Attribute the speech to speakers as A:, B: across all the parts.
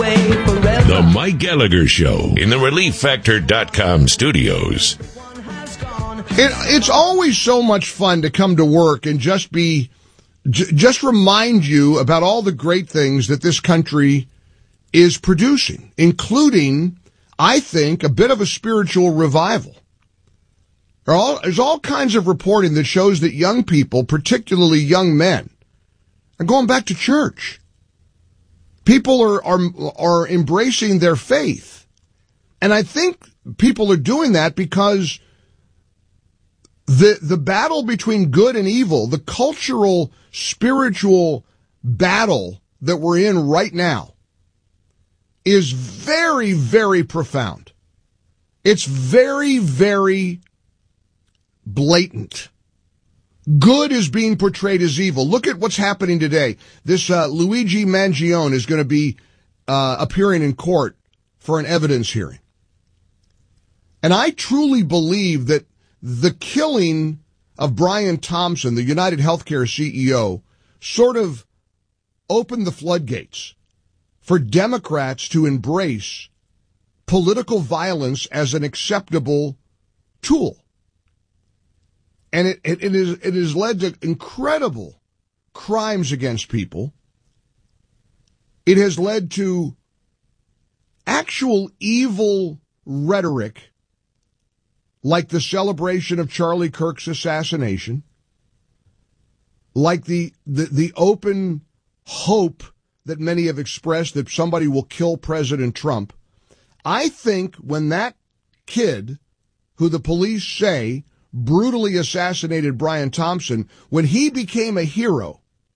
A: The Mike Gallagher Show in the ReliefFactor.com studios.
B: It's always so much fun to come to work and just remind you about all the great things that this country is producing, including, I think, a bit of a spiritual revival. There's all kinds of reporting that shows that young people, particularly young men, are going back to church. People are embracing their faith. And I think people are doing that because the battle between good and evil, the cultural, spiritual battle that we're in right now is very, very profound. It's very, very blatant. Good is being portrayed as evil. Look at what's happening today. This Luigi Mangione is going to be appearing in court for an evidence hearing. And I truly believe that the killing of Brian Thompson, the United Healthcare CEO, sort of opened the floodgates for Democrats to embrace political violence as an acceptable tool. And it has led to incredible crimes against people. It has led to actual evil rhetoric, like the celebration of Charlie Kirk's assassination, like the open hope that many have expressed that somebody will kill President Trump. I think when that kid, who the police say brutally assassinated Brian Thompson, when he became a hero,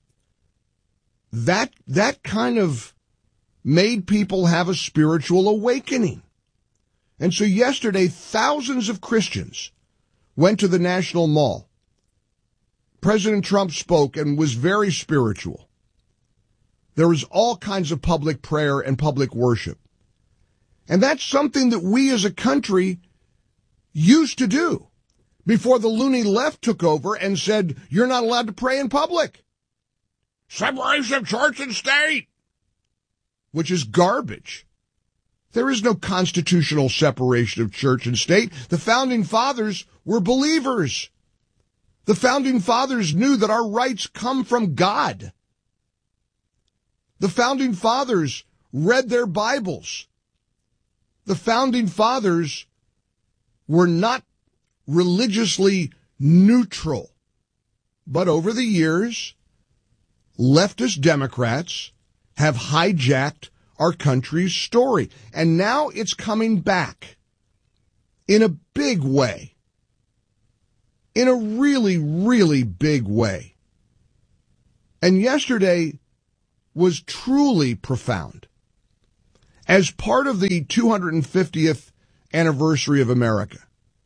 B: that kind of made people have a spiritual awakening. And so yesterday, thousands of Christians went to the National Mall. President Trump spoke and was very spiritual. There was all kinds of public prayer and public worship. And that's something that we as a country used to do before the loony left took over and said, you're not allowed to pray in public. Separation of church and state, which is garbage. There is no constitutional separation of church and state. The Founding Fathers were believers. The Founding Fathers knew that our rights come from God. The Founding Fathers read their Bibles. The Founding Fathers were not religiously neutral. But over the years, leftist Democrats have hijacked our country's story. And now it's coming back in a big way. In a really, really big way. And yesterday was truly profound. As part of the 250th anniversary of America,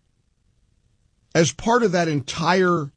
B: as part of that entire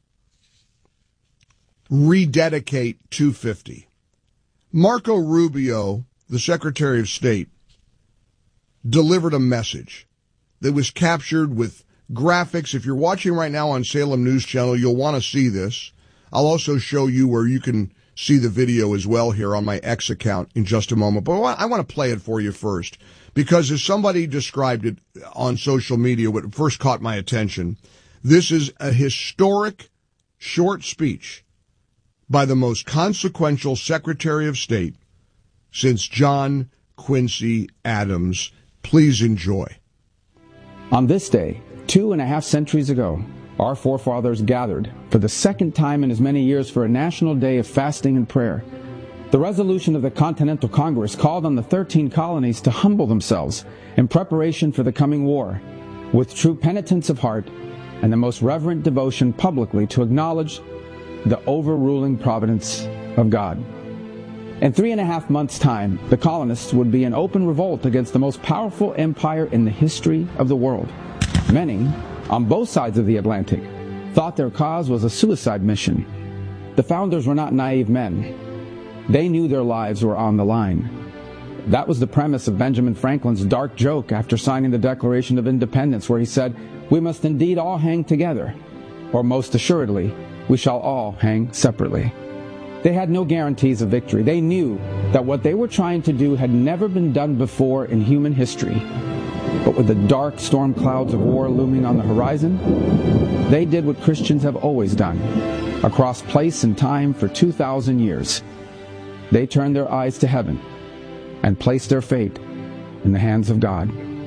B: rededicate 250, Marco Rubio, the Secretary of State, delivered a message that was captured with graphics. If you're watching right now on Salem News Channel, you'll want to see this. I'll also show you where you can see the video as well here on my X account in just a moment. But I want to play it for you first, because as somebody described it on social media, what first caught my attention, this is a historic short speech by the most consequential Secretary of State since John Quincy Adams. Please enjoy.
C: On this day, 2.5 centuries ago, our forefathers gathered for the second time in as many years for a national day of fasting and prayer. The resolution of the Continental Congress called on the 13 colonies to humble themselves in preparation for the coming war, with true penitence of heart and the most reverent devotion publicly to acknowledge the overruling providence of God. In 3.5 months' time, the colonists would be in open revolt against the most powerful empire in the history of the world. Many, on both sides of the Atlantic, thought their cause was a suicide mission. The founders were not naive men. They knew their lives were on the line. That was the premise of Benjamin Franklin's dark joke after signing the Declaration of Independence, where he said, "We must indeed all hang together, or most assuredly, we shall all hang separately." They had no guarantees of victory. They knew that what they were trying to do had never been done before in human history. But with the dark storm clouds of war looming on the horizon, they did what Christians have always done, across place and time for 2,000 years. They turned their eyes to heaven and placed their fate in the hands of God.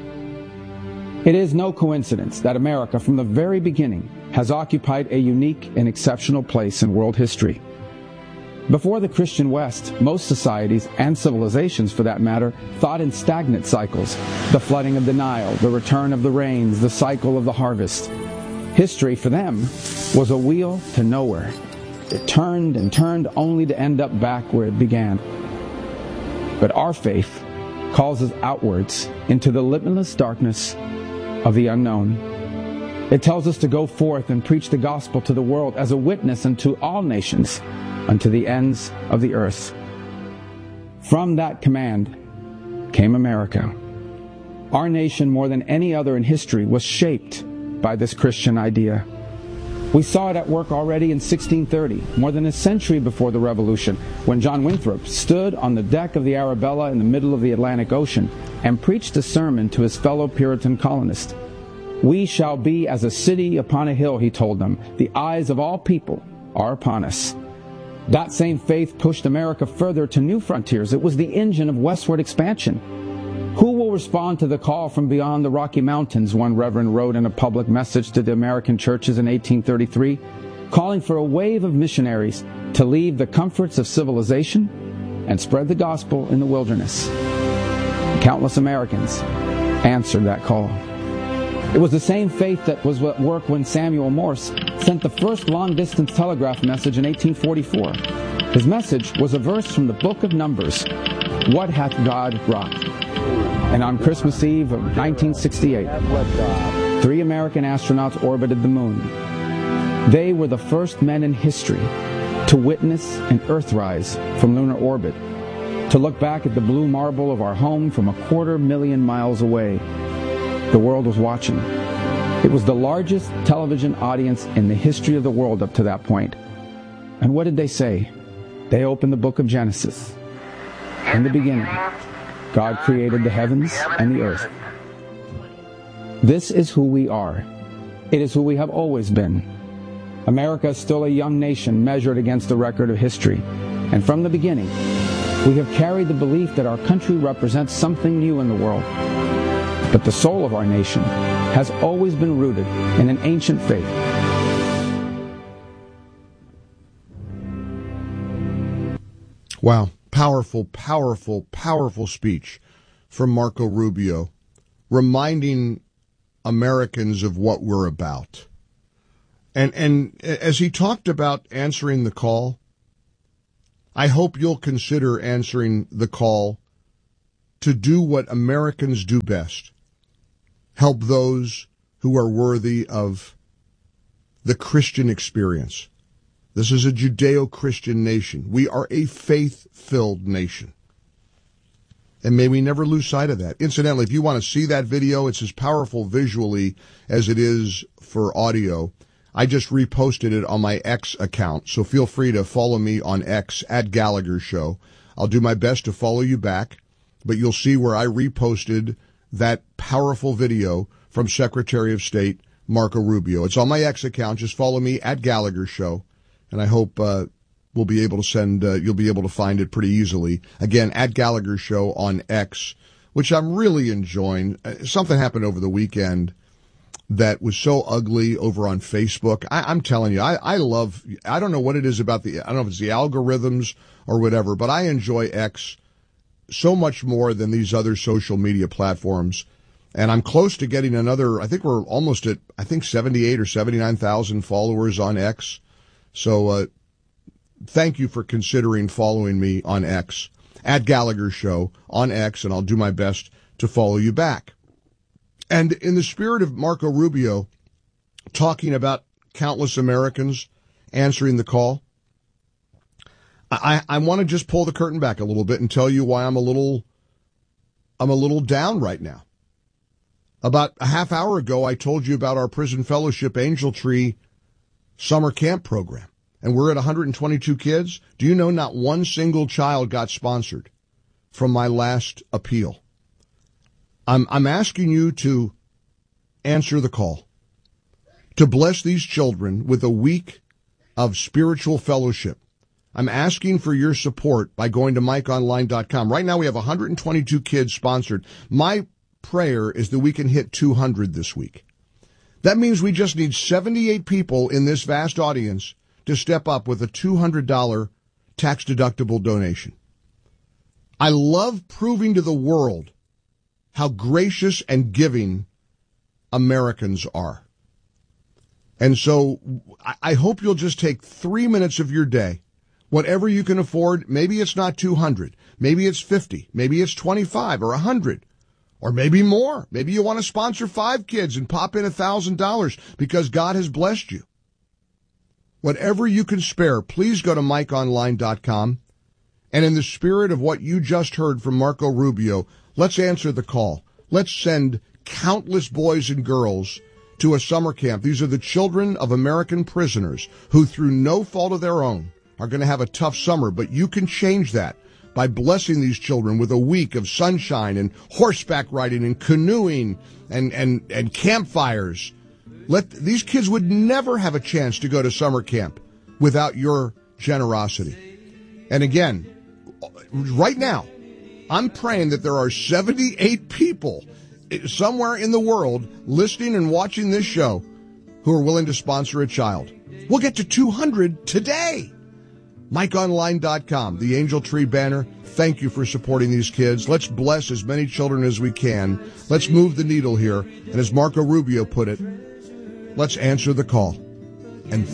C: It is no coincidence that America, from the very beginning, has occupied a unique and exceptional place in world history. Before the Christian West, most societies, and civilizations for that matter, thought in stagnant cycles: the flooding of the Nile, the return of the rains, the cycle of the harvest. History, for them, was a wheel to nowhere. It turned and turned only to end up back where it began. But our faith calls us outwards into the limitless darkness of the unknown. It tells us to go forth and preach the gospel to the world as a witness unto all nations, unto the ends of the earth. From that command came America. Our nation, more than any other in history, was shaped by this Christian idea. We saw it at work already in 1630, more than a century before the Revolution, when John Winthrop stood on the deck of the Arabella in the middle of the Atlantic Ocean and preached a sermon to his fellow Puritan colonists. "We shall be as a city upon a hill," he told them. "The eyes of all people are upon us." That same faith pushed America further to new frontiers. It was the engine of westward expansion. Who will respond to the call from beyond the Rocky Mountains, one reverend wrote in a public message to the American churches in 1833, calling for a wave of missionaries to leave the comforts of civilization and spread the gospel in the wilderness. Countless Americans answered that call. It was the same faith that was at work when Samuel Morse sent the first long-distance telegraph message in 1844. His message was a verse from the book of Numbers: "What hath God wrought?" And on Christmas Eve of 1968, 3 American astronauts orbited the moon. They were the first men in history to witness an Earthrise from lunar orbit, to look back at the blue marble of our home from 250,000 miles away. The world was watching. It was the largest television audience in the history of the world up to that point. And what did they say? They opened the book of Genesis. In the beginning, God created the heavens and the earth. This is who we are. It is who we have always been. America is still a young nation measured against the record of history. And from the beginning, we have carried the belief that our country represents something new in the world. But the soul of our nation has always been rooted in an ancient faith.
B: Wow. Powerful, powerful, powerful speech from Marco Rubio, reminding Americans of what we're about. And as he talked about answering the call, I hope you'll consider answering the call to do what Americans do best: help those who are worthy of the Christian experience. This is a Judeo-Christian nation. We are a faith-filled nation. And may we never lose sight of that. Incidentally, if you want to see that video, it's as powerful visually as it is for audio. I just reposted it on my X account, so feel free to follow me on X at Gallagher Show. I'll do my best to follow you back, but you'll see where I reposted that powerful video from Secretary of State Marco Rubio. It's on my X account. Just follow me at Gallagher Show. And I hope we'll be able to send, you'll be able to find it pretty easily. Again, at Gallagher Show on X, which I'm really enjoying. Something happened over the weekend that was so ugly over on Facebook. I'm telling you, I love, I don't know what it is about I don't know if it's the algorithms or whatever, but I enjoy X so much more than these other social media platforms. And I'm close to getting another, I think we're almost at, 78 or 79,000 followers on X. So thank you for considering following me on X, at Gallagher Show on X, and I'll do my best to follow you back. And in the spirit of Marco Rubio talking about countless Americans answering the call, I want to just pull the curtain back a little bit and tell you why I'm a little down right now. About a half hour ago, I told you about our Prison Fellowship Angel Tree summer camp program. and we're at 122 kids, do you know not one single child got sponsored from my last appeal? I'm asking you to answer the call, to bless these children with a week of spiritual fellowship. I'm asking for your support by going to MikeOnline.com. Right now we have 122 kids sponsored. My prayer is that we can hit 200 this week. That means we just need 78 people in this vast audience to step up with a $200 tax-deductible donation. I love proving to the world how gracious and giving Americans are. And so I hope you'll just take 3 minutes of your day, whatever you can afford. Maybe it's not 200, maybe it's 50, maybe it's 25 or 100, or maybe more. Maybe you want to sponsor 5 kids and pop in $1,000 because God has blessed you. Whatever you can spare, please go to MikeOnline.com. And in the spirit of what you just heard from Marco Rubio, let's answer the call. Let's send countless boys and girls to a summer camp. These are the children of American prisoners who, through no fault of their own, are going to have a tough summer. But you can change that by blessing these children with a week of sunshine and horseback riding and canoeing and campfires. These kids would never have a chance to go to summer camp without your generosity. And again, right now, I'm praying that there are 78 people somewhere in the world listening and watching this show who are willing to sponsor a child. We'll get to 200 today. MikeOnline.com, the Angel Tree banner. Thank you for supporting these kids. Let's bless as many children as we can. Let's move the needle here. And as Marco Rubio put it, let's answer the call. And